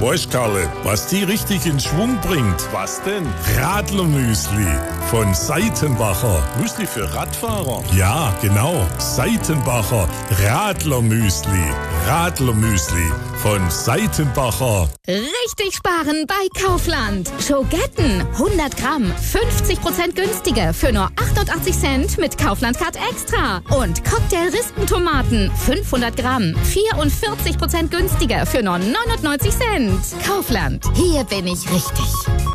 Weißt, Karle, was die richtig in Schwung bringt? Was denn? Radlermüsli von Seitenbacher. Müsli für Radfahrer? Ja, genau. Seitenbacher Radlermüsli. Radlermüsli von Seitenbacher. Richtig sparen bei Kaufland. Schogetten 100 Gramm, 50% günstiger für nur 88 Cent mit Kaufland Card Extra. Und Cocktail-Rispentomaten 500 Gramm, 44% günstiger für nur 99 Cent. Kaufland, hier bin ich richtig.